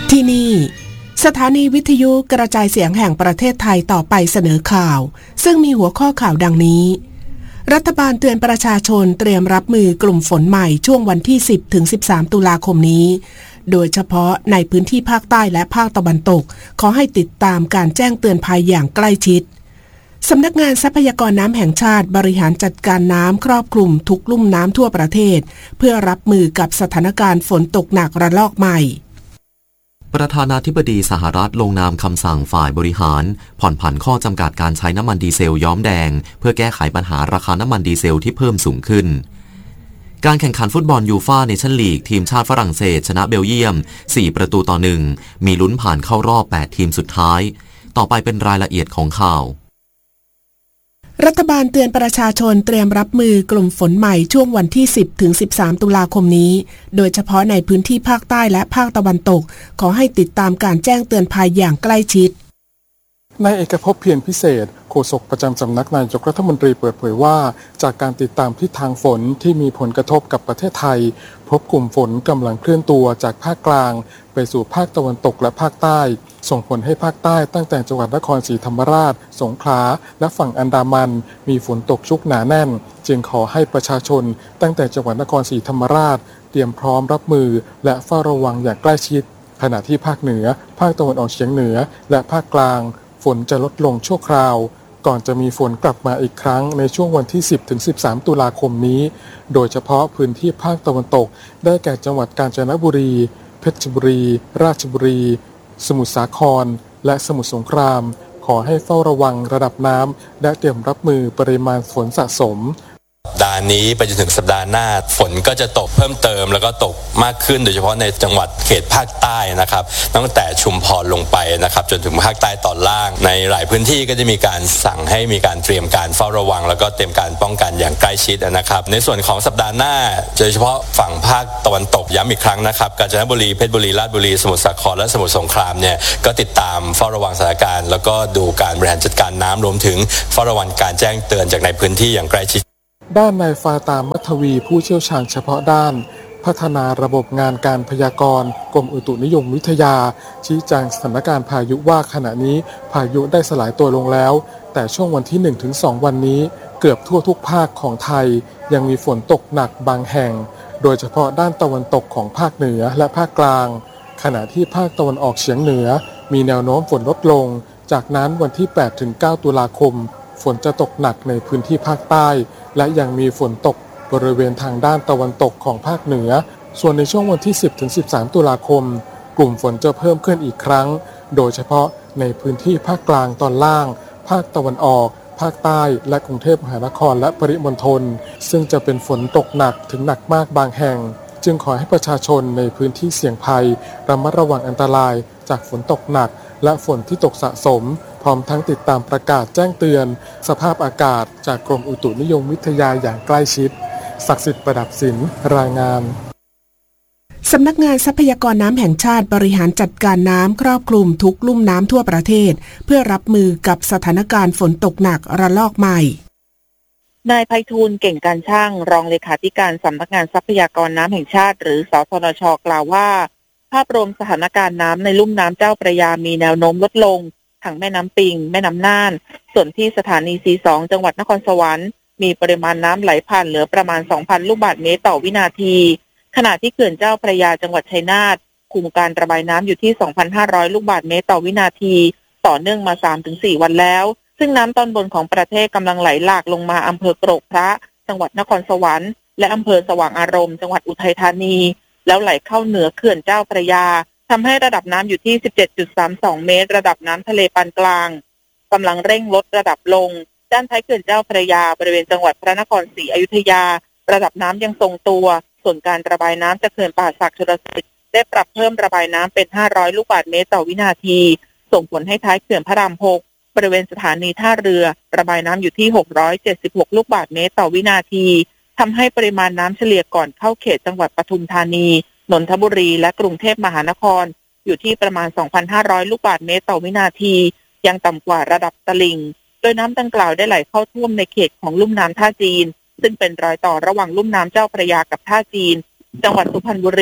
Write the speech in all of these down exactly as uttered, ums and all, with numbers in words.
ที่นี่สถานีวิทยุกระจายเสียงแห่งประเทศไทยต่อไปเสนอข่าวซึ่งมีหัวข้อข่าวดังนี้รัฐบาลเตือนประชาชนเตรียมรับมือกลุ่มฝนใหม่ช่วงวันที่สิบถึงสิบสามตุลาคมนี้โดยเฉพาะในพื้นที่ภาคใต้และภาคตะวันตกขอให้ติดตามการแจ้งเตือนภัยอย่างใกล้ชิดสำนักงานทรัพยากรน้ำแห่งชาติบริหารจัดการน้ำครอบคลุมทุกลุ่มน้ำทั่วประเทศเพื่อรับมือกับสถานการณ์ฝนตกหนักระลอกใหม่ประธานาธิบดีสหรัฐลงนามคำสั่งฝ่ายบริหารผ่อนผันข้อจำกัดการใช้น้ำมันดีเซลย้อมแดงเพื่อแก้ไขปัญหาราคาน้ำมันดีเซลที่เพิ่มสูงขึ้นการแข่งขันฟุตบอลยูฟ่าเนชั่นลีกทีมชาติฝรั่งเศสชนะเบลเยียมสี่ประตูต่อหนึ่งมีลุ้นผ่านเข้ารอบแปดทีมสุดท้ายต่อไปเป็นรายละเอียดของข่าวรัฐบาลเตือนประชาชนเตรียมรับมือกลุ่มฝนใหม่ช่วงวันที่สิบถึงสิบสามตุลาคมนี้โดยเฉพาะในพื้นที่ภาคใต้และภาคตะวันตกขอให้ติดตามการแจ้งเตือนภัยอย่างใกล้ชิดนายเอกภพเพียรพิเศษโฆษกประจำสำนักนายกรัฐมนตรีเปิดเผยว่าจากการติดตามทิศทางฝนที่มีผลกระทบกับประเทศไทยพบกลุ่มฝนกำลังเคลื่อนตัวจากภาคกลางไปสู่ภาคตะวันตกและภาคใต้ส่งผลให้ภาคใต้ตั้งแต่จังหวัดนครศรีธรรมราชสงขลาและฝั่งอันดามันมีฝนตกชุกหนาแน่นจึงขอให้ประชาชนตั้งแต่จังหวัดนครศรีธรรมราชเตรียมพร้อมรับมือและเฝ้าระวังอย่างใกล้ชิดขณะที่ภาคเหนือภาคตะวันออกเฉียงเหนือและภาคกลางฝนจะลดลงชั่วคราวก่อนจะมีฝนกลับมาอีกครั้งในช่วงวันที่สิบถึงสิบสามตุลาคมนี้โดยเฉพาะพื้นที่ภาคตะวันตกได้แก่จังหวัดกาญจนบุรีเพชรบุรีราชบุรีสมุทรสาครและสมุทรสงครามขอให้เฝ้าระวังระดับน้ำและเตรียมรับมือปริมาณฝนสะสมสัปดาห์นี้ไปจนถึงสัปดาห์หน้าฝนก็จะตกเพิ่มเติมแล้วก็ตกมากขึ้นโดยเฉพาะในจังหวัดเขตภาคใต้นะครับตั้งแต่ชุมพรลงไปนะครับจนถึงภาคใต้ตอนล่างในหลายพื้นที่ก็จะมีการสั่งให้มีการเตรียมการเฝ้าระวังแล้วก็เตรียมการป้องกันอย่างใกล้ชิดนะครับในส่วนของสัปดาห์หน้าโดยเฉพาะฝั่งภาคตะวันตกย้ำอีกครั้งนะครับกาญจนบุรีเพชรบุรีราชบุรีสมุทรสาครและสมุทรสงครามเนี่ยก็ติดตามเฝ้าระวังสถานการณ์แล้วก็ดูการบริหารจัดการน้ำรวมถึงเฝ้าระวังการแจ้งเตือนจากในพื้นที่อย่างใกล้ชิดด้านนายฟาตามมัทวีผู้เชี่ยวชาญเฉพาะด้านพัฒนาระบบงานการพยากรณ์กรมอุตุนิยมวิทยาชี้แจงสถานการณ์พายุว่าขณะนี้พายุได้สลายตัวลงแล้วแต่ช่วงวันที่ หนึ่งถึงสอง วันนี้เกือบทั่วทุกภาคของไทยยังมีฝนตกหนักบางแห่งโดยเฉพาะด้านตะวันตกของภาคเหนือและภาคกลางขณะที่ภาคตะวันออกเฉียงเหนือมีแนวโน้มฝนลดลงจากนั้นวันที่ แปดถึงเก้า ตุลาคมฝนจะตกหนักในพื้นที่ภาคใต้และยังมีฝนตกบริเวณทางด้านตะวันตกของภาคเหนือส่วนในช่วงวันที่ สิบถึงสิบสาม ตุลาคมกลุ่มฝนจะเพิ่มขึ้นอีกครั้งโดยเฉพาะในพื้นที่ภาคกลางตอนล่างภาคตะวันออกภาคใต้และกรุงเทพมหานครและปริมณฑลซึ่งจะเป็นฝนตกหนักถึงหนักมากบางแห่งจึงขอให้ประชาชนในพื้นที่เสี่ยงภัยระมัดระวังอันตรายจากฝนตกหนักและฝนที่ตกสะสมพร้อมทั้งติดตามประกาศแจ้งเตือนสภาพอากาศจากกรมอุตุนิยมวิทยาอย่างใกล้ชิดศักดิ์สิทธิ์ประดับศิลป์รายงานสำนักงานทรัพยากรน้ำแห่งชาติบริหารจัดการน้ำครอบคลุมทุกลุ่มน้ำทั่วประเทศเพื่อรับมือกับสถานการณ์ฝนตกหนักระลอกใหม่นายไพฑูรย์เก่งการช่างรองเลขาธิการสำนักงานทรัพยากรน้ำแห่งชาติหรือสทนช.กล่าวว่าภาพรวมสถานการณ์น้ำในลุ่มน้ำเจ้าพระยามีแนวโน้มลดลงทั้งแม่น้ำปิงแม่น้ำน่านส่วนที่สถานี ซี สอง จังหวัดนครสวรรค์มีปริมาณน้ำไหลผ่านเหลือประมาณ สองพัน ลูกบาศก์เมตรต่อวินาทีขณะที่เขื่อนเจ้าพระยาจังหวัดชัยนาทคุมการระบายน้ำอยู่ที่ สองพันห้าร้อย ลูกบาศก์เมตรต่อวินาทีต่อเนื่องมา สามถึงสี่ วันแล้วซึ่งน้ำตอนบนของประเทศกำลังไหลหลากลงมาอำเภอโกรกพระจังหวัดนครสวรรค์และอำเภอสว่างอารมณ์จังหวัดอุทัยธานีแล้วไหลเข้าเหนือเขื่อนเจ้าพระยาทำให้ระดับน้ำอยู่ที่ สิบเจ็ดจุดสามสอง เมตรระดับน้ำทะเลปานกลางกำลังเร่งลดระดับลงด้านท้ายเขื่อนเจ้าพระยาบริเวณจังหวัดพระนครศรีอยุธยาระดับน้ำยังทรงตัวส่วนการระบายน้ำจากเขื่อนป่าสักชลสิทธิ์ได้ปรับเพิ่มระบายน้ำเป็นห้าร้อยลูกบาศก์เมตรต่อวินาทีส่งผลให้ท้ายเขื่อนพระรามหกบริเวณสถานีท่าเรือระบายน้ำอยู่ที่หกร้อยเจ็ดสิบหกลูกบาศก์เมตรต่อวินาทีทำให้ปริมาณน้ำเฉลี่ยก่อนเข้าเขตจังหวัดปทุมธานีนนทบุรีและกรุงเทพมหานครอยู่ที่ประมาณ สองพันห้าร้อย ลูกบาศก์เมตรต่อวินาทียังต่ำกว่าระดับตลิ่งโดยน้ำดังกล่าวได้ไหลเข้าท่วมในเขตของลุ่มน้ำท่าจีนซึ่งเป็นรอยต่อระหว่างลุ่มน้ำเจ้าพระยากับท่าจีนจังหวัดสุพรรณบุรี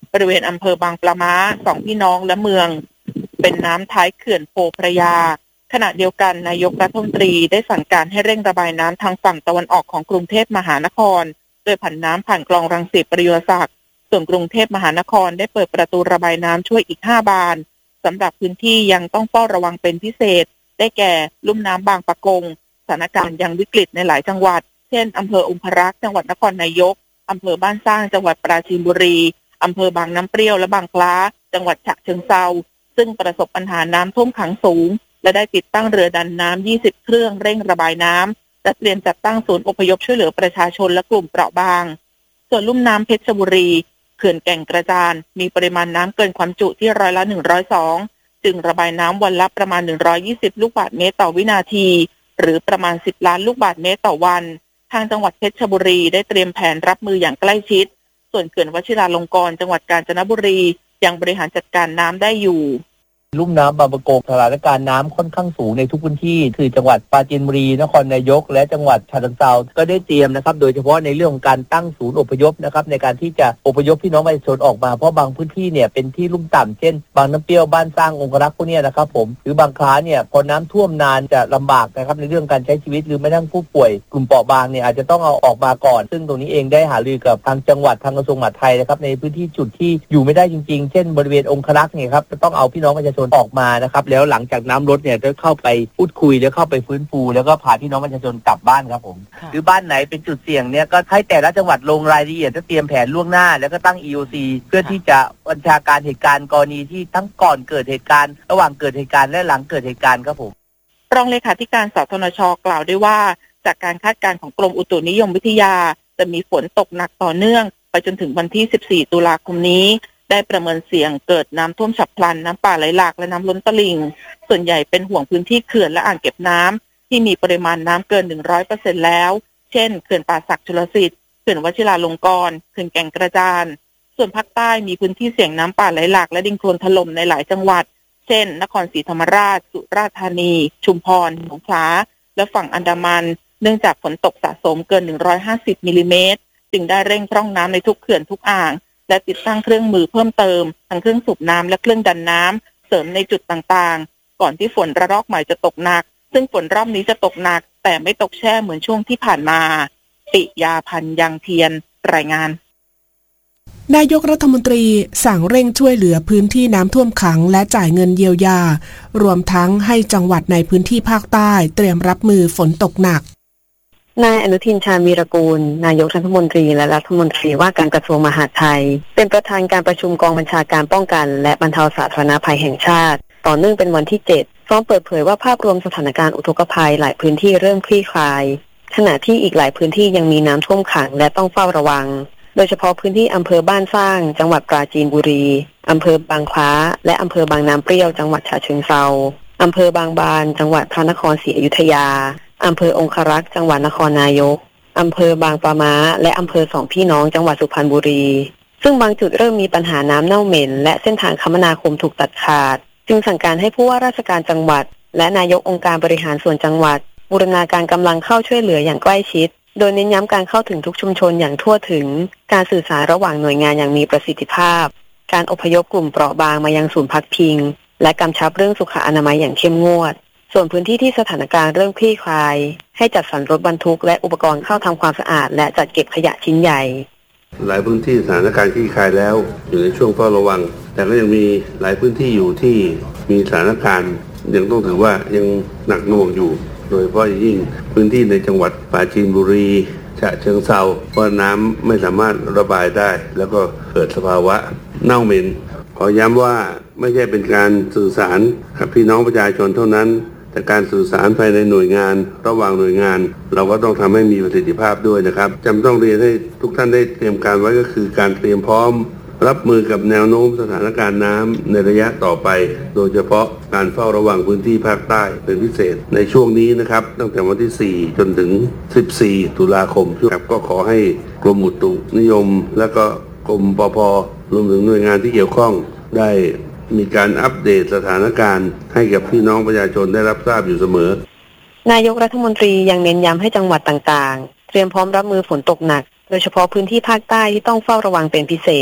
บริเวณอำเภอบางปะม้าสองพี่น้องและเมืองเป็นน้ำท้ายเขื่อนโพพระยาขณะเดียวกันนายกรัฐมนตรีได้สั่งการให้เร่งระบายน้ำทางฝั่งตะวันออกของกรุงเทพมหานครโดยผันน้ำผ่านคลองรังสิตประโยชน์ศักดิ์ส่วนกรุงเทพมหานครได้เปิดประตูระบายน้ำช่วยอีกห้าบานสำหรับพื้นที่ยังต้องเฝ้าระวังเป็นพิเศษได้แก่ลุ่มน้ำบางปะกงสถานการณ์ยังวิกฤตในหลายจังหวัดเช่นอำเภอองครักษ์จังหวัดนครนายกอำเภอบ้านสร้างจังหวัดปราจีนบุรีอำเภอบางน้ำเปรี้ยวและบางคล้าจังหวัดฉะเชิงเทราซึ่งประสบปัญหาน้ำท่วมขังสูงและได้ติดตั้งเรือดันน้ำยี่สิบเครื่องเร่งระบายน้ำและเตรียมจัดตั้งศูนย์อพยพช่วยเหลือประชาชนและกลุ่มเปราะบางส่วนลุ่มน้ำเพชรบุรีเขื่อนแก่งกระจานมีปริมาณน้ำเกินความจุที่ร้อยละหนึ่งร้อยสองจึงระบายน้ำวันละประมาณหนึ่งร้อยยี่สิบลูกบาศก์เมตรต่อวินาทีหรือประมาณสิบล้านลูกบาศก์เมตรต่อวันทางจังหวัดเพชรบุรีได้เตรียมแผนรับมืออย่างใกล้ชิดส่วนเขื่อนวชิราลงกรณ์จังหวัดกาญจนบุรียังบริหารจัดการน้ำได้อยู่ลุ่มน้ำบางปะกงสถานการณ์น้ำค่อนข้างสูงในทุกพื้นที่คือจังหวัดปราจีนบุรีนครนายกและจังหวัดฉะเชิงเทราก็ได้เตรียมนะครับโดยเฉพาะในเรื่องของการตั้งศูนย์อพยพนะครับในการที่จะอพยพพี่น้องประชาชนออกมาเพราะบางพื้นที่เนี่ยเป็นที่ลุ่มต่ำเช่นบางน้ำเปรี้ยวบ้านสร้างองครักษ์พวกนี้นะครับผมหรือบางครั้งเนี่ยพอน้ำท่วมนานจะลำบากนะครับในเรื่องการใช้ชีวิตหรือแม้กระทั่งผู้ป่วยกลุ่มเปราะบางเนี่ยอาจจะต้องเอาออกมาก่อนซึ่งตรงนี้เองได้หารือกับทางจังหวัดทางกระทรวงมหาดไทยนะครับในพื้นที่จุดที่อยู่ไม่ได้จริงๆเช่นบริเวณองครักษ์เนี่ยครับจะต้องเอาพี่น้องประชาชนออกมานะครับแล้วหลังจากน้ำลดเนี่ยจะเข้าไปพูดคุยแล้วเข้าไปฟื้นฟูแล้วก็พาพี่น้องประชาชนกลับบ้านครับผมหรือบ้านไหนเป็นจุดเสี่ยงเนี่ยก็ให้แต่ละจังหวัดลงรายละเอียดจะเตรียมแผนล่วงหน้าแล้วก็ตั้ง อี โอ ซี เพื่อที่จะบัญชาการเหตุการณ์กรณีที่ทั้งก่อนเกิดเหตุการณ์ระหว่างเกิดเหตุการณ์และหลังเกิดเหตุการณ์ครับผมรองเลขาธิการสธนช.กล่าวด้วยว่าจากการคาดการณ์ของกรมอุตุนิยมวิทยาจะมีฝนตกหนักต่อเนื่องไปจนถึงวันที่สิบสี่ตุลาคมนี้ได้ประเมินเสี่ยงเกิดน้ำท่วมฉับพลันน้ำป่าไหลหลากและน้ำล้นตลิ่งส่วนใหญ่เป็นห่วงพื้นที่เขื่อนและอ่างเก็บน้ำที่มีปริมาณน้ำเกิน หนึ่งร้อยเปอร์เซ็นต์ แล้วเช่นเขื่อนป่าสักชลสิทธิ์เขื่อนวชิราลงกรณ์เขื่อนแก่งกระจานส่วนภาคใต้มีพื้นที่เสี่ยงน้ำป่าไหลหลากและดินโคลนถล่มในหลายจังหวัดเช่นนครศรีธรรมราชสุราษฎร์ธานีชุมพรสงขลาและฝั่งอันดามันเนื่องจากฝนตกสะสมเกินหนึ่งร้อยห้าสิบมิลลิเมตรจึงได้เร่งพร่องน้ำในทุกเขื่อนทุกอ่างและติดตั้งเครื่องมือเพิ่มเติมทั้งเครื่องสูบน้ำและเครื่องดันน้ำเสริมในจุดต่างๆก่อนที่ฝนระลอกใหม่จะตกหนักซึ่งฝนรอบนี้จะตกหนักแต่ไม่ตกแช่เหมือนช่วงที่ผ่านมาปิยาพันธ์ยังเทียนรายงานนายกรัฐมนตรีสั่งเร่งช่วยเหลือพื้นที่น้ำท่วมขังและจ่ายเงินเยียวยารวมทั้งให้จังหวัดในพื้นที่ภาคใต้เตรียมรับมือฝนตกหนักนายอนุทินชาญวีรกูลนายกรัฐมนตรีและรัฐมนตรีว่าการกระทรวงมหาดไทยเป็นประธานการประชุมกองบัญชาการป้องกันและบรรเทาสาธารณภัยแห่งชาติต่อเนื่องเป็นวันที่เจ็ดพร้อมเปิดเผยว่าภาพรวมสถานการณ์อุทกภัยหลายพื้นที่เริ่มคลี่คลายขณะที่อีกหลายพื้นที่ยังมีน้ำท่วมขังและต้องเฝ้าระวังโดยเฉพาะพื้นที่อำเภอบ้านสร้างจังหวัดปราจีนบุรีอำเภอบางคล้าและอำเภอบางน้ำเปรี้ยวจังหวัดฉะเชิงเทราอำเภอบางบานจังหวัดพระนครศรีอยุธยาอำเภอองครักษ์จังหวัดนครนายกอำเภอบางปะม้าและอำเภอสองพี่น้องจังหวัดสุพรรณบุรีซึ่งบางจุดเริ่มมีปัญหาน้ำเน่าเหม็นและเส้นทางคมนาคมถูกตัดขาดจึงสั่งการให้ผู้ว่าราชการจังหวัดและนายกองค์การบริหารส่วนจังหวัดบูรณาการกำลังเข้าช่วยเหลืออย่างใกล้ชิดโดยเน้นย้ำการเข้าถึงทุกชุมชนอย่างทั่วถึงการสื่อสารระหว่างหน่วยงานอย่างมีประสิทธิภาพการอพยพกลุ่มเปราะบางมายังศูนย์พักพิงและกำชับเรื่องสุขอนามัยอย่างเข้มงวดส่วนพื้นที่ที่สถานการณ์เริ่มคลี่คลายให้จัดสรรรถบรรทุกและอุปกรณ์เข้าทำความสะอาดและจัดเก็บขยะชิ้นใหญ่หลายพื้นที่สถานการณ์คลี่คลายแล้วอยู่ในช่วงเฝ้าระวังแต่ก็ยังมีหลายพื้นที่อยู่ที่มีสถานการณ์ยังต้องถือว่ายังหนักหน่วงอยู่โดยเฉพาะยิ่งพื้นที่ในจังหวัดปราจีนบุรีฉะเชิงเทราเพราะน้ำไม่สามารถระบายได้แล้วก็เกิดสภาวะเน่าเหม็นขอย้ำว่าไม่ใช่เป็นการสื่อสารกับพี่น้องประชาชนเท่านั้นแต่การสื่อสารภายในหน่วยงานระหว่างหน่วยงานเราก็ต้องทำให้มีประสิทธิภาพด้วยนะครับจำต้องเรียนให้ทุกท่านได้เตรียมการไว้ก็คือการเตรียมพร้อมรับมือกับแนวโน้มสถานการณ์น้ำในระยะต่อไปโดยเฉพาะการเฝ้าระวังพื้นที่ภาคใต้เป็นพิเศษในช่วงนี้นะครับตั้งแต่วันที่สี่จนถึงสิบสี่ตุลาคมครับก็ขอให้กรมอุตุนิยมและก็กรมปภ.รวมถึงหน่วยงานที่เกี่ยวข้องได้มีการอัปเดตสถานการณ์ให้กับพี่น้องประชาชนได้รับทราบอยู่เสมอนายกรัฐมนตรียังเน้นย้ำให้จังหวัดต่างๆเตรียมพร้อมรับมือฝนตกหนักโดยเฉพาะพื้นที่ภาคใต้ที่ต้องเฝ้าระวังเป็นพิเศษ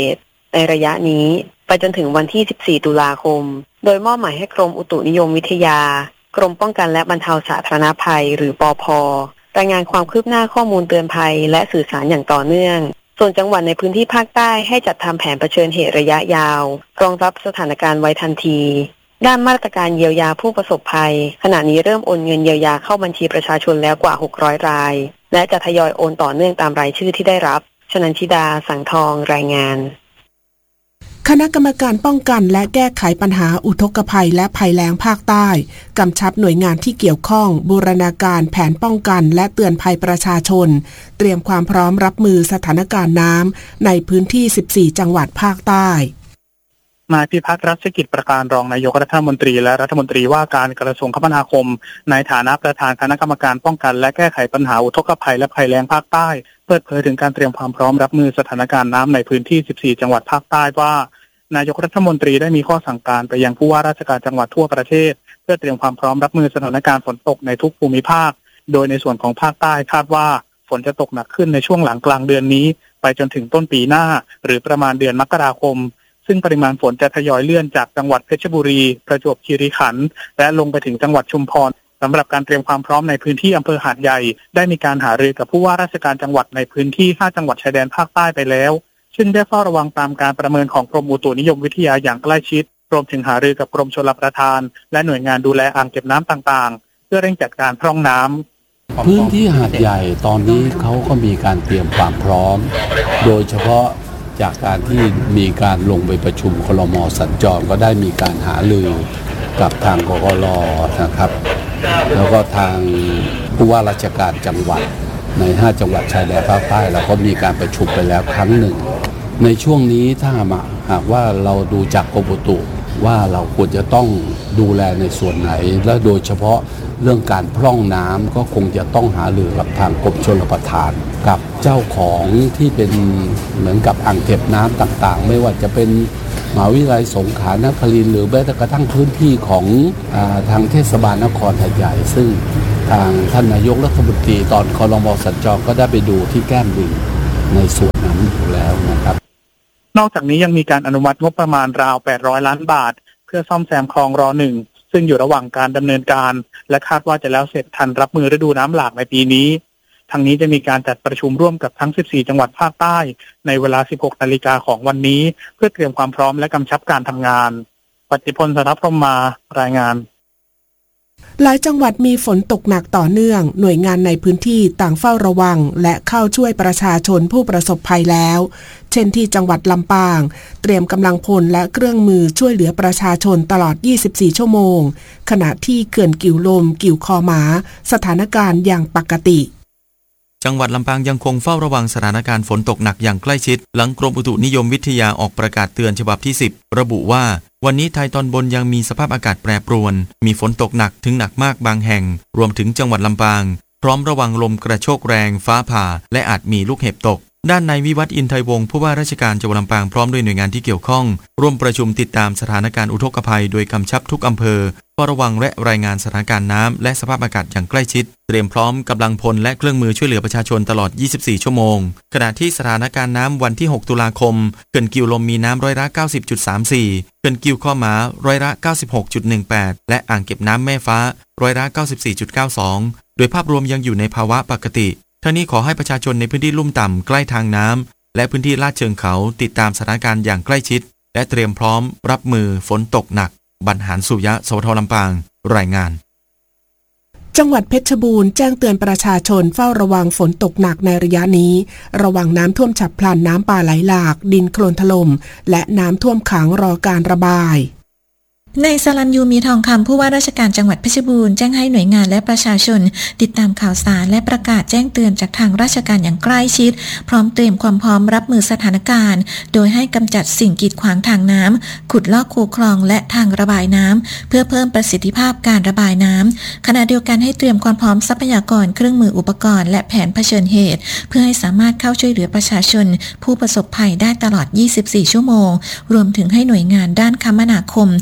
ในระยะนี้ไปจนถึงวันที่สิบสี่ตุลาคมโดยมอบหมายให้กรมอุตุนิยมวิทยากรมป้องกันและบรรเทาสาธารณภัยหรือปภ.รายงานความคืบหน้าข้อมูลเตือนภัยและสื่อสารอย่างต่อเนื่องส่วนจังหวัดในพื้นที่ภาคใต้ให้จัดทำแผนเผชิญเหตุระยะยาวรองรับสถานการณ์ไว้ทันทีด้านมาตรการเยียวยาผู้ประสบภัยขณะนี้เริ่มโอนเงินเยียวยาเข้าบัญชีประชาชนแล้วกว่าหกร้อยรายและจะทยอยโอนต่อเนื่องตามรายชื่อที่ได้รับชนันชิดาสังทองรายงานคณะกรรมการป้องกันและแก้ไขปัญหาอุทกภัยและภัยแล้งภาคใต้กำชับหน่วยงานที่เกี่ยวข้องบูรณาการแผนป้องกันและเตือนภัยประชาชนเตรียมความพร้อมรับมือสถานการณ์น้ำในพื้นที่สิบสี่จังหวัดภาคใต้นายพิพัฒน์รัชกิจประการรองนายกรัฐมนตรีและรัฐมนตรีว่าการกระทรวงคมนาคมในฐานะประธานคณะกรรมการป้องกันและแก้ไขปัญหาอุทกภัยและภัยแล้งภาคใต้เปิดเผยถึงการเตรียมความพร้อมรับมือสถานการณ์น้ำในพื้นที่สิบสี่จังหวัดภาคใต้ว่านายกรัฐมนตรีได้มีข้อสั่งการไปยังผู้ว่าราชการจังหวัดทั่วประเทศเพื่อเตรียมความพร้อมรับมือสถานการณ์ฝนตกในทุกภูมิภาคโดยในส่วนของภาคใต้คาดว่าฝนจะตกหนักขึ้นในช่วงหลังกลางเดือนนี้ไปจนถึงต้นปีหน้าหรือประมาณเดือนมกราคมซึ่งปริมาณฝนจะทยอยเลื่อนจากจังหวัดเพชรบุรีประจวบคีรีขันธ์และลงไปถึงจังหวัดชุมพรสำหรับการเตรียมความพร้อมในพื้นที่อำเภอหาดใหญ่ได้มีการหารือกับผู้ว่าราชการจังหวัดในพื้นที่ห้าจังหวัดชายแดนภาคใต้ไปแล้วซึ่งได้เฝ้าระวังตามการประเมินของกรมอุตุนิยมวิทยาอย่างใกล้ชิดรวมถึงหารือกับกรมชลประทานและหน่วยงานดูแลอ่างเก็บน้ำต่างๆเพื่อเร่งจัดการพร่องน้ำพื้นที่หาดใหญ่ตอนนี้เขาก็มีการเตรียมความพร้อมโดยเฉพาะจากการที่มีการลงไปประชุมครม.สัญจรก็ได้มีการหารือกับทางกกร.นะครับแล้วก็ทางผู้ว่าราชการจังหวัดในห้าจังหวัดชายแดนภาคใต้เราก็มีการประชุมไปแล้วครั้งหนึ่งในช่วงนี้ถ้าหากว่าเราดูจากกรมอุตุว่าเราควรจะต้องดูแลในส่วนไหนและโดยเฉพาะเรื่องการพร่องน้ำก็คงจะต้องหารือกับทางกรมชลประทานกับเจ้าของที่เป็นเหมือนกับอ่างเก็บน้ำต่างๆไม่ว่าจะเป็นมหาวิทยาลัยสงขลานครินทร์หรือแม้กระทั่งพื้นที่ของอ่าทางเทศบาลนครหาดใหญ่ซึ่งทางท่านนายกรัฐมนตรีตอนครม.สัญจรก็ได้ไปดูที่แก้มลิงในส่วนนั้นอยู่แล้วนะครับนอกจากนี้ยังมีการอนุมัติงบประมาณราวแปดร้อยล้านบาทเพื่อซ่อมแซมคลองรอหนึ่งซึ่งอยู่ระหว่างการดำเนินการและคาดว่าจะแล้วเสร็จทันรับมือฤดูน้ำหลากในปีนี้ทางนี้จะมีการจัดประชุมร่วมกับทั้งสิบสี่จังหวัดภาคใต้ในเวลา สิบหกนาฬิกาของวันนี้เพื่อเตรียมความพร้อมและกำชับการทำงานปฏิพล สนพรหมารายงานหลายจังหวัดมีฝนตกหนักต่อเนื่องหน่วยงานในพื้นที่ต่างเฝ้าระวังและเข้าช่วยประชาชนผู้ประสบภัยแล้วเช่นที่จังหวัดลำปางเตรียมกำลังพลและเครื่องมือช่วยเหลือประชาชนตลอดยี่สิบสี่ชั่วโมงขณะที่เขื่อนกิ่วลมกิ่วคอหมาสถานการณ์อย่างปกติจังหวัดลำปางยังคงเฝ้าระวังสถานการณ์ฝนตกหนักอย่างใกล้ชิดหลังกรมอุตุนิยมวิทยาออกประกาศเตือนฉบับที่สิบระบุว่าวันนี้ไทยตอนบนยังมีสภาพอากาศแปรปรวนมีฝนตกหนักถึงหนักมากบางแห่งรวมถึงจังหวัดลำปางพร้อมระวังลมกระโชกแรงฟ้าผ่าและอาจมีลูกเห็บตกด้านนายวิวัฒน์อินไทยวงศ์ผู้ว่าราชการจังหวัดลำปางพร้อมด้วยหน่วยงานที่เกี่ยวข้องร่วมประชุมติดตามสถานการณ์อุทกภัยโดยกำชับทุกอำเภอเฝ้าระวังและรายงานสถานการณ์น้ำและสภาพอากาศอย่างใกล้ชิดเตรียมพร้อมกำลังพลและเครื่องมือช่วยเหลือประชาชนตลอดยี่สิบสี่ชั่วโมงขณะที่สถานการณ์น้ำวันที่หกตุลาคมเขื่อนกิ่วลมมีน้ำร้อยละ เก้าสิบจุดสามสี่ เขื่อนกิ่วข้อหมาร้อยละ เก้าสิบหกจุดหนึ่งแปด และอ่างเก็บน้ำแม่ฟ้าร้อยละ เก้าสิบสี่จุดเก้าสอง โดยภาพรวมยังอยู่ในภาวะปกติทั้งนี้ขอให้ประชาชนในพื้นที่ลุ่มต่ำใกล้ทางน้ำและพื้นที่ลาดเชิงเขาติดตามสถานการณ์อย่างใกล้ชิดและเตรียมพร้อมรับมือฝนตกหนักบรรหารสุริยะสวทลำปางรายงานจังหวัดเพชรบูรณ์แจ้งเตือนประชาชนเฝ้าระวังฝนตกหนักในระยะนี้ระวังน้ำท่วมฉับพลันน้ำป่าไหลหลากดินโคลนถล่มและน้ำท่วมขังรอการระบายนายสรัญยูมีทองคำผู้ว่าราชการจังหวัดเพชรบูรณ์แจ้งให้หน่วยงานและประชาชนติดตามข่าวสารและประกาศแจ้งเตือนจากทางราชการอย่างใกล้ชิดพร้อมเตรียมความพร้อมรับมือสถานการณ์โดยให้กำจัดสิ่งกีดขวางทางน้ำขุดลอกคูคลองและทางระบายน้ำเพื่อเพิ่มประสิทธิภาพการระบายน้ำขณะเดียวกันให้เตรียมความพร้อมทรัพยากรเครื่องมืออุปกรณ์และแผนเผชิญเหตุเพื่อให้สามารถเข้าช่วยเหลือประชาชนผู้ประสบภัยได้ตลอดยี่สิบสี่ชั่วโมงรวมถึงให้หน่วยงานด้านคมนาคมและ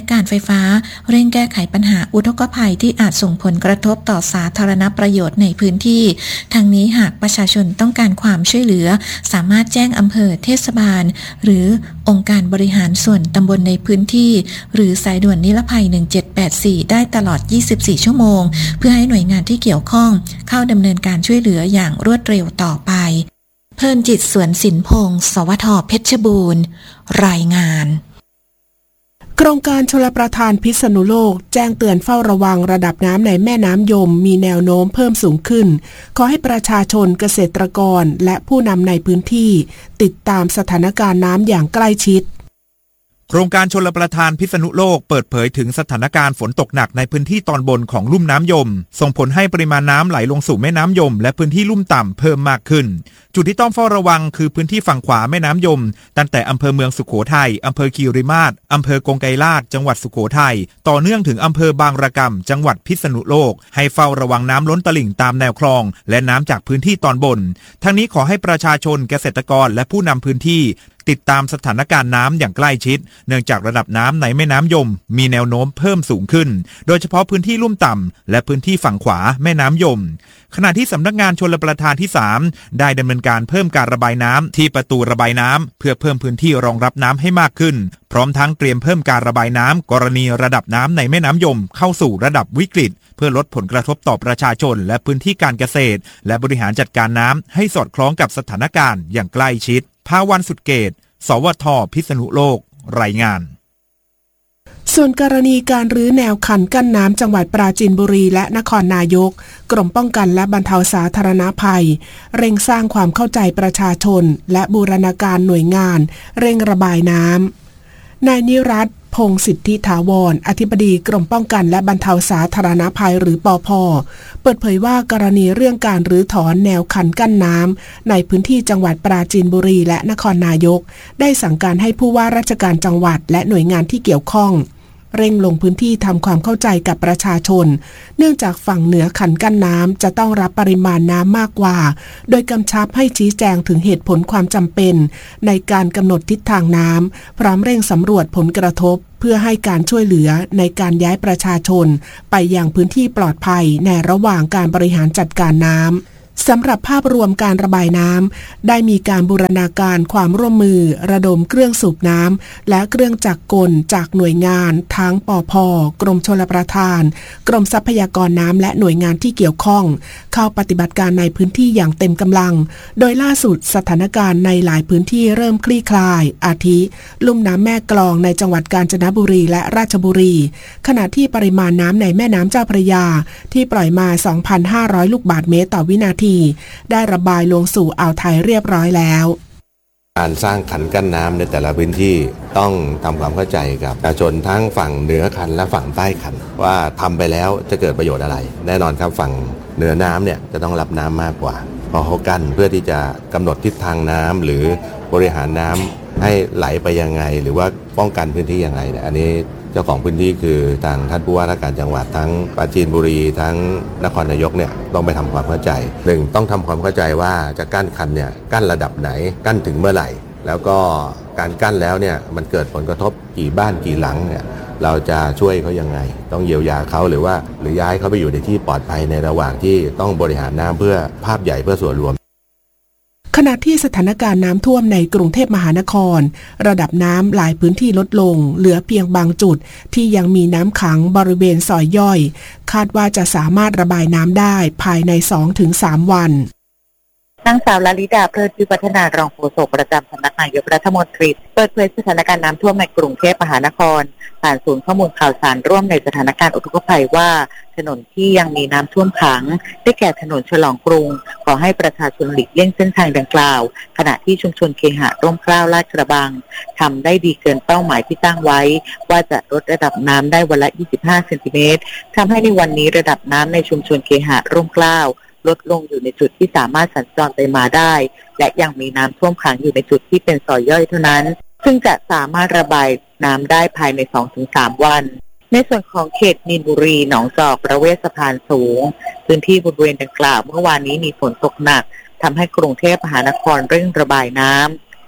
การไฟฟ้าเร่งแก้ไขปัญหาอุทกภัยที่อาจส่งผลกระทบต่อสาธารณประโยชน์ในพื้นที่ทั้งนี้หากประชาชนต้องการความช่วยเหลือสามารถแจ้งอำเภอเทศบาลหรือองค์การบริหารส่วนตำบลในพื้นที่หรือสายด่วนนิรภัยหนึ่งเจ็ดแปดสี่ได้ตลอดยี่สิบสี่ชั่วโมงเพื่อให้หน่วยงานที่เกี่ยวข้องเข้าดำเนินการช่วยเหลืออย่างรวดเร็วต่อไปเพลินจิตสวนสินพงศ์สวทเพชรบูรณ์รายงานโครงการชลประทานพิษณุโลกแจ้งเตือนเฝ้าระวังระดับน้ำในแม่น้ำยมมีแนวโน้มเพิ่มสูงขึ้นขอให้ประชาชนเกษตรกรและผู้นำในพื้นที่ติดตามสถานการณ์น้ำอย่างใกล้ชิดโครงการชลประทานพิษณุโลกเปิดเผยถึงสถานการณ์ฝนตกหนักในพื้นที่ตอนบนของลุ่มน้ำยมส่งผลให้ปริมาณน้ำไหลลงสู่แม่น้ำยมและพื้นที่ลุ่มต่ำเพิ่มมากขึ้นจุดที่ต้องเฝ้าระวังคือพื้นที่ฝั่งขวาแม่น้ำยมตั้งแต่อำเภอเมืองสุโขทัยอำเภอคีรีมาศอำเภอกงไกรลาดจังหวัดสุโขทัยต่อเนื่องถึงอำเภอบางระกำจังหวัดพิษณุโลกให้เฝ้าระวังน้ำล้นตลิ่งตามแนวคลองและน้ำจากพื้นที่ตอนบนทั้งนี้ขอให้ประชาชนเกษตรกรและผู้นำพื้นที่ติดตามสถานการณ์น้ำอย่างใกล้ชิดเนื่องจากระดับน้ำในแม่น้ำยมมีแนวโน้มเพิ่มสูงขึ้นโดยเฉพาะพื้นที่ลุ่มต่ำและพื้นที่ฝั่งขวาแม่น้ำยมขณะที่สำนักงานชลประทานที่สามได้ดำเนินการเพิ่มการระบายน้ำที่ประตูระบายน้ำเพื่อเพิ่มพื้นที่รองรับน้ำให้มากขึ้นพร้อมทั้งเตรียมเพิ่มการระบายน้ำกรณีระดับน้ำในแม่น้ำยมเข้าสู่ระดับวิกฤตเพื่อลดผลกระทบต่อประชาชนและพื้นที่การเกษตรและบริหารจัดการน้ำให้สอดคล้องกับสถานการณ์อย่างใกล้ชิดภาวันสุดเกตสวทพิษณุโลกรายงานส่วนกรณีการรื้อแนวคันกั้นน้ำจังหวัดปราจีนบุรีและนครนายกกรมป้องกันและบรรเทาสาธารณภัยเร่งสร้างความเข้าใจประชาชนและบูรณาการหน่วยงานเร่งระบายน้ำนายนิรัตน์พงษ์สิทธิถาวรอธิบดีกรมป้องกันและบรรเทาสาธารณภัยหรือปภ.เปิดเผยว่ากรณีเรื่องการรื้อถอนแนวคันกั้นน้ำในพื้นที่จังหวัดปราจีนบุรีและนครนายกได้สั่งการให้ผู้ว่าราชการจังหวัดและหน่วยงานที่เกี่ยวข้องเร่งลงพื้นที่ทำความเข้าใจกับประชาชนเนื่องจากฝั่งเหนือคันกั้นน้ำจะต้องรับปริมาณน้ำมากกว่าโดยกำชับให้ชี้แจงถึงเหตุผลความจำเป็นในการกำหนดทิศทางน้ำพร้อมเร่งสำรวจผลกระทบเพื่อให้การช่วยเหลือในการย้ายประชาชนไปยังพื้นที่ปลอดภัยในระหว่างการบริหารจัดการน้ำสำหรับภาพรวมการระบายน้ำได้มีการบูรณาการความร่วมมือระดมเครื่องสูบน้ำและเครื่องจักรกลจากหน่วยงานทั้งปภ.กรมชลประทานกรมทรัพยากรน้ำและหน่วยงานที่เกี่ยวข้องเข้าปฏิบัติการในพื้นที่อย่างเต็มกำลังโดยล่าสุดสถานการณ์ในหลายพื้นที่เริ่มคลี่คลายอาทิลุ่มน้ำแม่กลองในจังหวัดกาญจนบุรีและราชบุรีขณะที่ปริมาณน้ำในแม่น้ำเจ้าพระยาที่ปล่อยมา สองพันห้าร้อย ลูกบาศก์เมตรต่อวินาทีได้ระบายลงสู่อ่าวไทยเรียบร้อยแล้วการสร้างคันกั้นน้ำในแต่ละพื้นที่ต้องทำความเข้าใจกับประชาชนทั้งฝั่งเหนือคันและฝั่งใต้คันว่าทำไปแล้วจะเกิดประโยชน์อะไรแน่นอนครับฝั่งเหนือน้ำเนี่ยจะต้องรับน้ำมากกว่าเพราะเขากั้นเพื่อที่จะกำหนดทิศทางน้ำหรือบริหารน้ำให้ไหลไปยังไงหรือว่าป้องกันพื้นที่ยังไงเนี่ยอันนี้เจ้าของพื้นที่คือทางท่านผู้ว่าราชการจังหวัดทั้งปราจีนบุรีทั้งนครนายกเนี่ยต้องไปทำความเข้าใจหนึ่งต้องทำความเข้าใจว่าจะกั้นคันเนี่ยกั้นระดับไหนกั้นถึงเมื่อไหร่แล้วก็การกั้นแล้วเนี่ยมันเกิดผลกระทบกี่บ้านกี่หลังเนี่ยเราจะช่วยเขายังไงต้องเยียวยาเขาหรือว่าหรือย้ายเขาไปอยู่ในที่ปลอดภัยในระหว่างที่ต้องบริหารน้ำเพื่อภาพใหญ่เพื่อส่วนรวมขณะที่สถานการณ์น้ำท่วมในกรุงเทพมหานครระดับน้ำหลายพื้นที่ลดลงเหลือเพียงบางจุดที่ยังมีน้ำขังบริเวณซอยย่อยคาดว่าจะสามารถระบายน้ำได้ภายใน สองถึงสาม วันนางสาวลลิดาเพลิดพิพัฒนารองโฆษกประจำสำนักนายกรัฐมนตรีเปิดเผยสถานการณ์น้ำท่วมในกรุงเทพมหานครผ่านศูนย์ข้อมูลข่าวสารร่วมในสถานการณ์อุทกภัยว่าถนนที่ยังมีน้ำท่วมขังได้แก่ถนนฉลองกรุงขอให้ประชาชนหลีกเลี่ยงเส้นทางดังกล่าวขณะที่ชุมชนเคหะร่มเกล้าลาดกระบังทำได้ดีเกินเป้าหมายที่ตั้งไว้ว่าจะลดระดับน้ำได้วันละยี่สิบห้าเซนติเมตรทำให้ในวันนี้ระดับน้ำในชุมชนเคหะร่มเกล้าลดลงอยู่ในจุดที่สามารถสัญจรไปมาได้และยังมีน้ำท่วมขังอยู่ในจุดที่เป็นซอยย่อยเท่านั้นซึ่งจะสามารถระบายน้ำได้ภายใน สองถึงสาม วันในส่วนของเขตมีนบุรีหนองจอกประเวศสะพานสูงพื้นที่บริเวณดังกล่าวเมื่อวานนี้มีฝนตกหนักทำให้กรุงเทพมหานครเร่งระบายน้ำ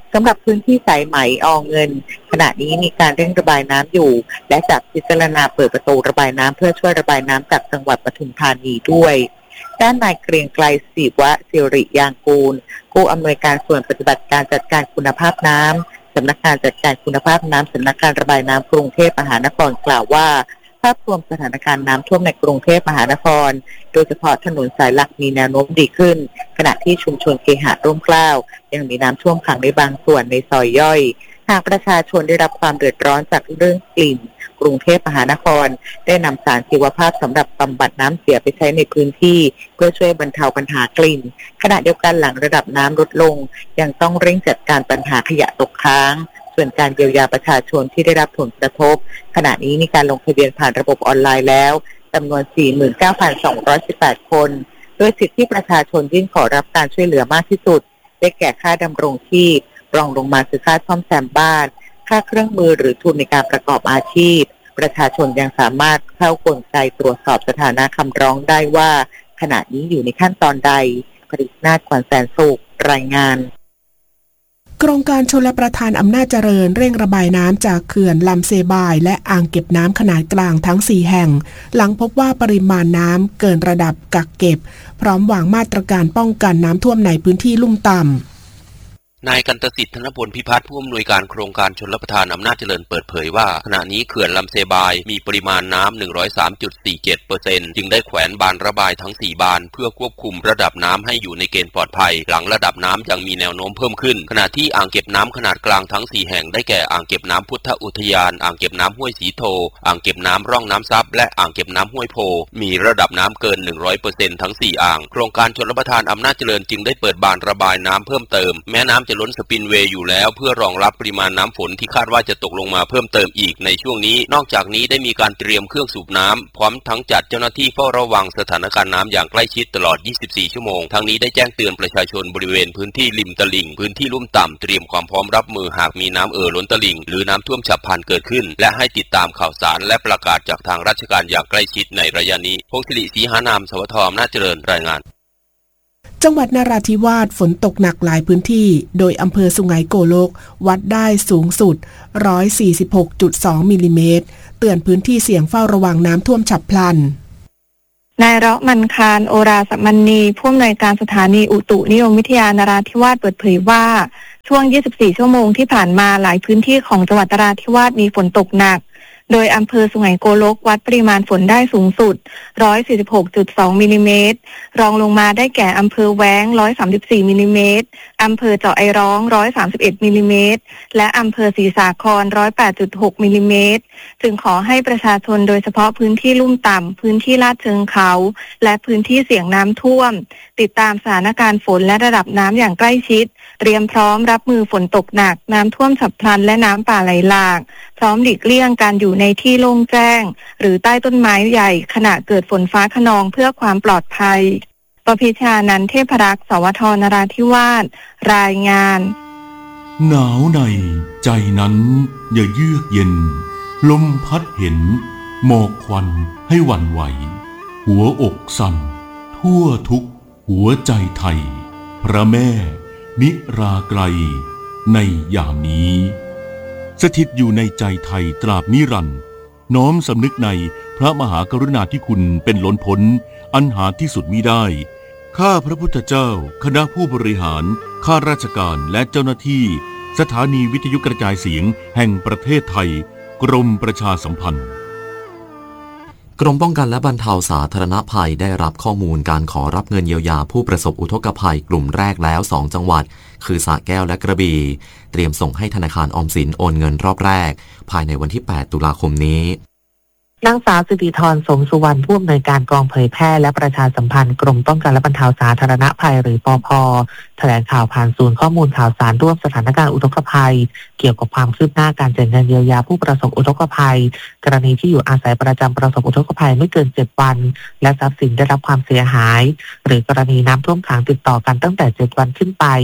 สำหรับพื้นที่สายไหมอเงินขณะนี้มีการเร่งระบายน้ำอยู่และจะพิจารณาเปิดประตูระบายน้ำเพื่อช่วยระบายน้ำจากจังหวัดปทุมธานีด้วยด้านนายเกรียงไกรศิวะสิริยางกูลผู้อำนวยการส่วนปฏิบัติการจัดการคุณภาพน้ำสำนักงานจัดการคุณภาพน้ำสำนักการระบายน้ำกรุงเทพมหานครกล่าวว่าภาพรวมสถานการณ์น้ำท่วมในกรุงเทพมหานครโดยเฉพาะถนนสายหลักมีแนวโน้มดีขึ้นขณะที่ชุมชนเคหะร่มเกล้ายังมีน้ำท่วมขังในบางส่วนในซอยย่อยหากประชาชนได้รับความเดือดร้อนจากเรื่องกลิ่นกรุงเทพมหานครได้นำสารชีวภาพสำหรับบำบัดน้ำเสียไปใช้ในพื้นที่เพื่อช่วยบรรเทาปัญหากลิ่นขณะเดียวกันหลังระดับน้ำลดลงยังต้องเร่งจัดการปัญหาขยะตกค้างส่วนการเยียวยาประชาชนที่ได้รับผลกระทบขณะนี้มีการลงทะเบียนผ่านระบบออนไลน์แล้วจำนวน สี่หมื่นเก้าพันสองร้อยสิบแปด คนโดยสิทธิที่ประชาชนยื่นขอรับการช่วยเหลือมากที่สุดได้แก่ค่าดำรงชีพรองลงมาคือค่าซ่อมแซมบ้านค่าเครื่องมือหรือทุนในการประกอบอาชีพประชาชนยังสามารถเข้ากลไกตรวจสอบสถานะคำร้องได้ว่าขณะนี้อยู่ในขั้นตอนใดผลิตนาถ ขวัญแสนสุขรายงานโครงการชลประทานอำนาจเจริญเร่งระบายน้ำจากเขื่อนลำเซบายและอ่างเก็บน้ำขนาดกลางทั้งสี่แห่งหลังพบว่าปริมาณน้ำเกินระดับกักเก็บพร้อมวางมาตรการป้องกันน้ำท่วมในพื้นที่ลุ่มต่ำนายกันตสิทธิ์ธนพลพิพัฒน์ผู้อำนวยการโครงการชลประทานอำนาจเจริญเปิดเผยว่าขณะนี้เขื่อนลำเซบายมีปริมาณน้ำ หนึ่งร้อยสามจุดสี่เจ็ดเปอร์เซ็นต์ จึงได้แขวนบานระบายทั้งสี่บานเพื่อควบคุมระดับน้ำให้อยู่ในเกณฑ์ปลอดภัยหลังระดับน้ำยังมีแนวโน้มเพิ่มขึ้นขณะที่อ่างเก็บน้ำขนาดกลางทั้งสี่แห่งได้แก่อ่างเก็บน้ำพุทธอุทยานอ่างเก็บน้ำห้วยสีโทอ่างเก็บน้ำร่องน้ำซับและอ่างเก็บน้ำห้วยโพมีระดับน้ำเกิน หนึ่งร้อยเปอร์เซ็นต์ ทั้งสี่อ่างโครงการชลประทานอำนาจเจริญจึงได้เปิดบานระบายน้ำเพิ่มเติมแม้น้ำจะล้นสปินเวย์อยู่แล้วเพื่อรองรับปริมาณน้ำฝนที่คาดว่าจะตกลงมาเพิ่มเติมอีกในช่วงนี้นอกจากนี้ได้มีการเตรียมเครื่องสูบน้ำพร้อมทั้งจัดเจ้าหน้าที่เฝ้าระวังสถานการณ์น้ำอย่างใกล้ชิดตลอดยี่สิบสี่ชั่วโมงทั้งนี้ได้แจ้งเตือนประชาชนบริเวณพื้นที่ริมตลิ่งพื้นที่ลุ่มต่ำเตรียมความพร้อมรับมือหากมีน้ำเอ่อล้นตลิ่งหรือน้ำท่วมฉับพลันเกิดขึ้นและให้ติดตามข่าวสารและประกาศจากทางราชการอย่างใกล้ชิดในระยะนี้พงศิริศรีหานามสวทอำนาจเจริญรายงานจังหวัดนราธิวาสฝนตกหนักหลายพื้นที่โดยอำเภอสุไหงโกลกวัดได้สูงสุด หนึ่งร้อยสี่สิบหกจุดสอง มิลลิเมตรเตือนพื้นที่เสี่ยงเฝ้าระวังน้ำท่วมฉับพลันนายเราะมันคารโอราสัมมณีผู้อำนวยการสถานีอุตุนิยมวิทยานราธิวาสเปิดเผยว่าช่วงยี่สิบสี่ชั่วโมงที่ผ่านมาหลายพื้นที่ของจังหวัดนราธิวาสมีฝนตกหนักโดยอำเภอสุไหงโกลกวัดปริมาณฝนได้สูงสุด หนึ่งร้อยสี่สิบหกจุดสอง มิลลิเมตรรองลงมาได้แก่อำเภอแว้ง หนึ่งร้อยสามสิบสี่ มิลลิเมตรอำเภอเจาะไอร้อง หนึ่งร้อยสามสิบเอ็ด มิลลิเมตรและอำเภอศรีสาคร หนึ่งร้อยแปดจุดหก มิลลิเมตรจึงขอให้ประชาชนโดยเฉพาะพื้นที่ลุ่มต่ำพื้นที่ลาดเชิงเขาและพื้นที่เสี่ยงน้ำท่วมติดตามสถานการณ์ฝนและระดับน้ำอย่างใกล้ชิดเตรียมพร้อมรับมือฝนตกหนักน้ำท่วมฉับพลันและน้ำป่าไหลหลากพร้อมหลีกเลี่ยงการอยู่ในที่โล่งแจ้งหรือใต้ต้นไม้ใหญ่ขณะเกิดฝนฟ้าคะนองเพื่อความปลอดภัยปพิชานันท์เทพรักษ์สวทนราธิวาสรายงานหนาวในใจนั้นอย่าเยือกเย็นลมพัดเห็นหมอกควันให้หวั่นไหวหัวอกสั่นทั่วทุกหัวใจไทยพระแม่นิราไกลในยามนี้สถิตอยู่ในใจไทยตราบนิรันดร์น้อมสำนึกในพระมหากรุณาธิคุณเป็นล้นพ้นอันหาที่สุดมิได้ข้าพระพุทธเจ้าคณะผู้บริหารข้าราชการและเจ้าหน้าที่สถานีวิทยุกระจายเสียงแห่งประเทศไทยกรมประชาสัมพันธ์กรมป้องกันและบรรเทาสาธารณภัยได้รับข้อมูลการขอรับเงินเยียวยาผู้ประสบอุทกภัยกลุ่มแรกแล้วสองจังหวัดคือสระแก้วและกระบี่เตรียมส่งให้ธนาคารออมสินโอนเงินรอบแรกภายในวันที่แปดตุลาคมนี้นางสาวสิริธรสมสุวรรณผู้อำนวยการกองเผยแพร่และประชาสัมพันธ์กรมป้องกันและบรรเทาสาธารณภัยหรือปภ.แถลงข่าวผ่านศูนย์ข้อมูลข่าวสารร่วมสถานการณ์อุทกภัยเกี่ยวกับความคืบหน้าการจ่ายเงินเยียวยาผู้ประสบอุทกภัยกรณีที่อยู่อาศัยประจำประสบอุทกภัยไม่เกินเจ็ดวันและทรัพย์สินได้รับความเสียหายหรือกรณีน้ำท่วมขังติดต่อกันตั้งแต่เจ็ดวันขึ้นไป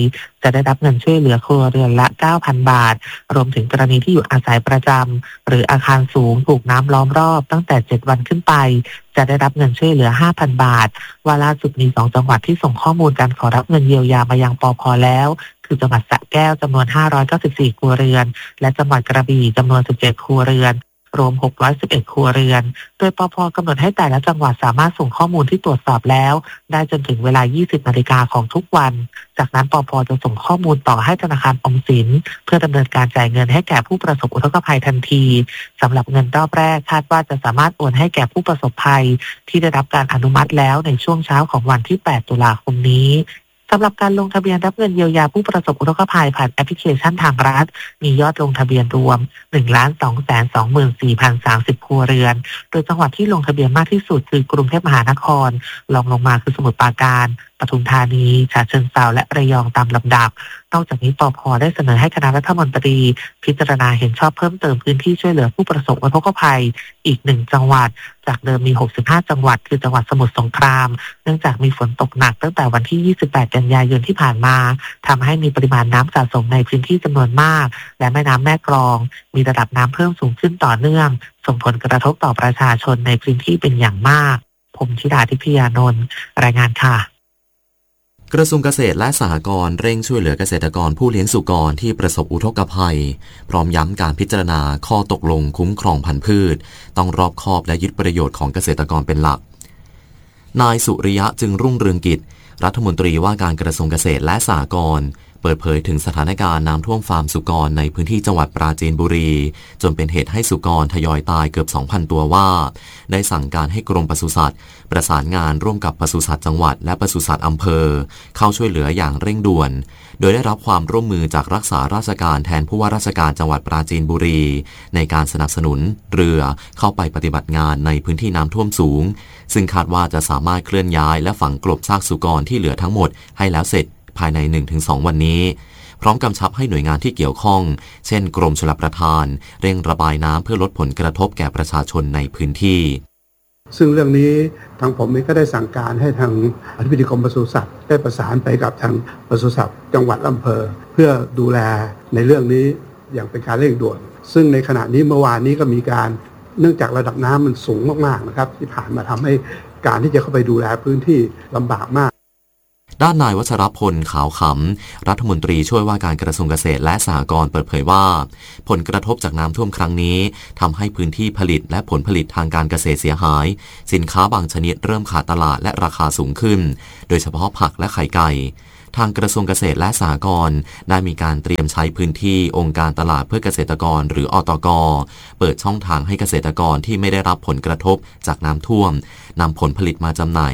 จะได้รับเงินช่วยเหลือครัวเรือนละ เก้าพัน บาทรวมถึงกรณีที่อยู่อาศัยประจำหรืออาคารสูงถูกน้ำล้อมรอบตั้งแต่เจ็ดวันขึ้นไปจะได้รับเงินช่วยเหลือ ห้าพัน บาทว่าล่าสุดมีสองจังหวัดที่ส่งข้อมูลการขอรับเงินเยียวยามายังปภ.แล้วคือจังหวัดสระแก้วจำนวนห้าร้อยเก้าสิบสี่ครัวเรือนและจังหวัดกระบี่จำนวนสิบเจ็ดครัวเรือนรวมหกร้อยสิบเอ็ดครัวเรือนโดยปภ.กำหนดให้แต่ละจังหวัดสามารถส่งข้อมูลที่ตรวจสอบแล้วได้จนถึงเวลา ยี่สิบนาฬิกาของทุกวันจากนั้นปภ.จะส่งข้อมูลต่อให้ธนาคารออมสินเพื่อดำเนินการจ่ายเงินให้แก่ผู้ประสบอุทกภัยทันทีสำหรับเงินรอบแรกคาดว่าจะสามารถโอนให้แก่ผู้ประสบภัยที่ได้รับการอนุมัติแล้วในช่วงเช้าของวันที่แปดตุลาคมนี้สำหรับการลงทะเบียนรับเงินเยียวยาผู้ประสบอุทกภัยผ่านแอปพลิเคชันทางรัฐมียอดลงทะเบียนรวม หนึ่งล้านสองแสนสองหมื่นสี่พันสามสิบ ครัวเรือนโดยจังหวัดที่ลงทะเบียนมากที่สุดคือกรุงเทพมหานครรองลงมาคือสมุทรปราการปทุมธานีฉะเชิงเทราและระยองตามลำดับนอกจากนี้ปภ.ได้เสนอให้คณะรัฐมนตรีพิจารณาเห็นชอบเพิ่มเติมพื้นที่ช่วยเหลือผู้ประสบอุทกภัยอีกหนึ่งจังหวัดจากเดิมมีหกสิบห้าจังหวัดคือจังหวัดสมุทรสงครามเนื่องจากมีฝนตกหนักตั้งแต่วันที่ยี่สิบแปดกันยายนที่ผ่านมาทำให้มีปริมาณน้ำสะสมในพื้นที่จำนวนมากและแม่น้ำแม่กลองมีระดับน้ำเพิ่มสูงขึ้นต่อเนื่องส่งผลกระทบต่อประชาชนในพื้นที่เป็นอย่างมากผมธิดาทิพยานนท์รายงานค่ะกระทรวงเกษตรและสหกรณ์เร่งช่วยเหลือเกษตรกรผู้เลี้ยงสุกรที่ประสบอุทกภัยพร้อมย้ำการพิจารณาข้อตกลงคุ้มครองพันธุ์พืชต้องรอบคอบและยึดประโยชน์ของเกษตรกรเป็นหลักนายสุริยะจึงรุ่งเรืองกิจรัฐมนตรีว่าการกระทรวงเกษตรและสหกรณ์เปิดเผยถึงสถานการณ์น้ำท่วมฟาร์มสุกรในพื้นที่จังหวัดปราจีนบุรีจนเป็นเหตุให้สุกรทยอยตายเกือบ สองพัน ตัวว่าได้สั่งการให้กรมปศุสัตว์ประสานงานร่วมกับปศุสัตว์จังหวัดและปศุสัตว์อำเภอเข้าช่วยเหลืออย่างเร่งด่วนโดยได้รับความร่วมมือจากรักษาราชการแทนผู้ว่าราชการจังหวัดปราจีนบุรีในการสนับสนุนเรือเข้าไปปฏิบัติงานในพื้นที่น้ำท่วมสูงซึ่งคาดว่าจะสามารถเคลื่อนย้ายและฝังกลบซากสุกรที่เหลือทั้งหมดให้แล้วเสร็จภายใน หนึ่งถึงสอง วันนี้พร้อมกำชับให้หน่วยงานที่เกี่ยวข้องเช่นกรมชลประทานเร่งระบายน้ำเพื่อลดผลกระทบแก่ประชาชนในพื้นที่ซึ่งเรื่องนี้ทางผมเองก็ได้สั่งการให้ทางอธิบดีกรมปศุสัตว์ได้ประสานไปกับทางปศุสัตว์จังหวัดอำเภอเพื่อดูแลในเรื่องนี้อย่างเป็นการเร่งด่วนซึ่งในขณะนี้เมื่อวานนี้ก็มีการเนื่องจากระดับน้ำมันสูงมากๆนะครับที่ผ่านมาทำให้การที่จะเข้าไปดูแลพื้นที่ลำบากมากด้านนายวัชรพลขาวขำรัฐมนตรีช่วยว่าการกระทรวงเกษตรและสหกรณ์เปิดเผยว่าผลกระทบจากน้ำท่วมครั้งนี้ทำให้พื้นที่ผลิตและผลผลิตทางการเกษตรเสียหายสินค้าบางชนิดเริ่มขาดตลาดและราคาสูงขึ้นโดยเฉพาะผักและไข่ไก่ทางกระทรวงเกษตรและสหกรณ์ได้มีการเตรียมใช้พื้นที่องค์การตลาดเพื่อเกษตรกรหรืออตก.เปิดช่องทางให้เกษตรกรที่ไม่ได้รับผลกระทบจากน้ำท่วมนำผลผลิตมาจำหน่าย